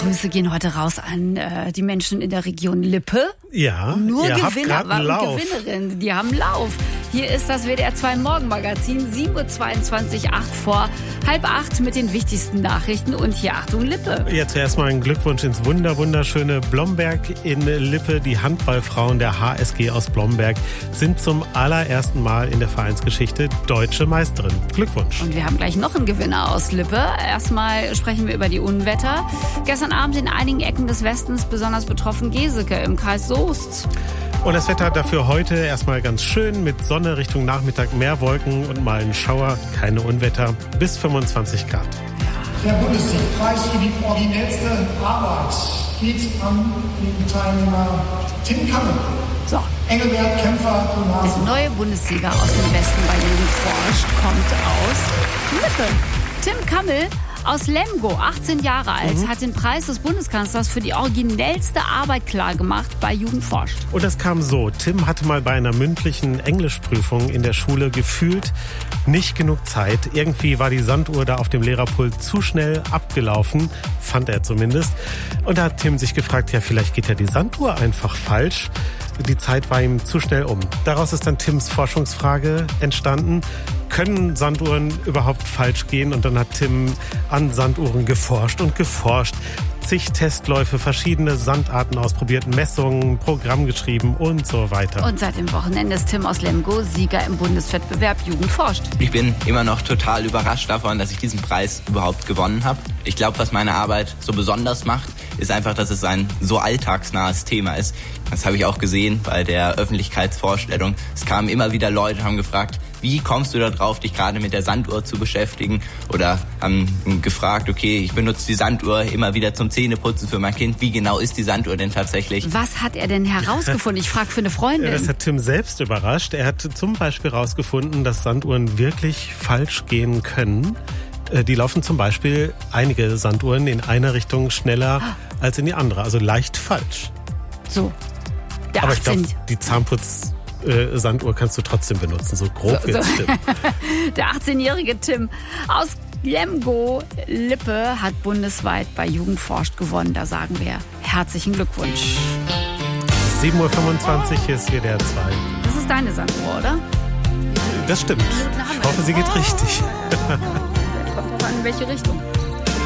Grüße gehen heute raus an die Menschen in der Region Lippe. Ja, nur ihr Gewinner habt einen Lauf. Gewinnerinnen, die haben Lauf. Hier ist das WDR 2 Morgenmagazin, 7:22 Uhr, 8 vor halb 8 mit den wichtigsten Nachrichten. Und hier, Achtung, Lippe. Jetzt erstmal ein Glückwunsch ins wunderschöne Blomberg in Lippe. Die Handballfrauen der HSG aus Blomberg sind zum allerersten Mal in der Vereinsgeschichte deutsche Meisterin. Glückwunsch. Und wir haben gleich noch einen Gewinner aus Lippe. Erstmal sprechen wir über die Unwetter. Gestern Abend in einigen Ecken des Westens besonders betroffen Geseke im Kreis Soest. Und das Wetter dafür heute erstmal ganz schön mit Sonne Richtung Nachmittag, mehr Wolken und mal ein Schauer, keine Unwetter, bis 25 Grad. Der Bundessiegpreis für die originellste Arbeit geht an den Teilnehmer Tim Kammel. So. Engelbert Kämpfer Gymnasium. Der neue Bundessieger aus dem Westen bei Jugendforscht kommt aus Lippe. Tim Kammel aus Lemgo, 18 Jahre alt, hat den Preis des Bundeskanzlers für die originellste Arbeit klargemacht bei Jugendforscht. Und das kam so. Tim hatte mal bei einer mündlichen Englischprüfung in der Schule gefühlt nicht genug Zeit. Irgendwie war die Sanduhr da auf dem Lehrerpult zu schnell abgelaufen, fand er zumindest. Und da hat Tim sich gefragt, ja, vielleicht geht ja die Sanduhr einfach falsch. Die Zeit war ihm zu schnell um. Daraus ist dann Tims Forschungsfrage entstanden. Können Sanduhren überhaupt falsch gehen? Und dann hat Tim an Sanduhren geforscht. Zig Testläufe, verschiedene Sandarten ausprobiert, Messungen, Programm geschrieben und so weiter. Und seit dem Wochenende ist Tim aus Lemgo Sieger im Bundeswettbewerb Jugendforscht. Ich bin immer noch total überrascht davon, dass ich diesen Preis überhaupt gewonnen habe. Ich glaube, was meine Arbeit so besonders macht, ist einfach, dass es ein so alltagsnahes Thema ist. Das habe ich auch gesehen bei der Öffentlichkeitsvorstellung. Es kamen immer wieder Leute und haben gefragt, wie kommst du da drauf, dich gerade mit der Sanduhr zu beschäftigen? Oder haben gefragt, okay, ich benutze die Sanduhr immer wieder zum Zähneputzen für mein Kind. Wie genau ist die Sanduhr denn tatsächlich? Was hat er denn herausgefunden? Ich frage für eine Freundin. Ja, das hat Tim selbst überrascht. Er hat zum Beispiel herausgefunden, dass Sanduhren wirklich falsch gehen können. Die laufen zum Beispiel einige Sanduhren in einer Richtung schneller als in die andere. Also leicht falsch. So. Der Aber 18. ich glaube, die Zahnputz-Sanduhr kannst du trotzdem benutzen. So grob wird's stimmen. Der 18-jährige Tim aus Lemgo, Lippe, hat bundesweit bei Jugendforscht gewonnen. Da sagen wir herzlichen Glückwunsch. 7:25 Uhr ist WDR 2. Das ist deine Sanduhr, oder? Das stimmt. Ich hoffe, sie geht richtig. Kommt drauf an, in welche Richtung.